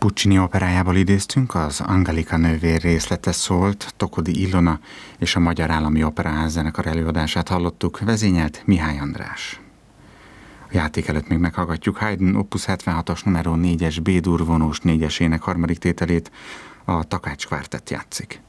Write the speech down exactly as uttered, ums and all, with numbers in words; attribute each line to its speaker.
Speaker 1: Puccini operájából idéztünk, az Angelika nővér részlete szólt, Tokodi Ilona és a Magyar Állami Operaház zenekar előadását hallottuk, vezényelt Mihály András. A játék előtt még meghallgatjuk Haydn opus hetvenhatos numero négyes B-dur vonós négyesének harmadik tételét, a Takács Kvártett játszik.